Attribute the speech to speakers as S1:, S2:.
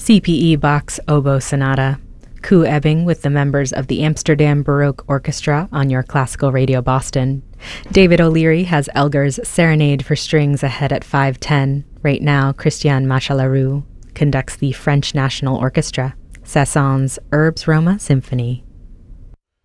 S1: CPE Bach's Oboe Sonata. Koos Ebbing with the members of the Amsterdam Baroque Orchestra on your Classical Radio Boston. David O'Leary has Elgar's Serenade for Strings ahead at 5:10. Right now, Christian Machalarou conducts the French National Orchestra. Saint-Saëns' Herbes Roma Symphony.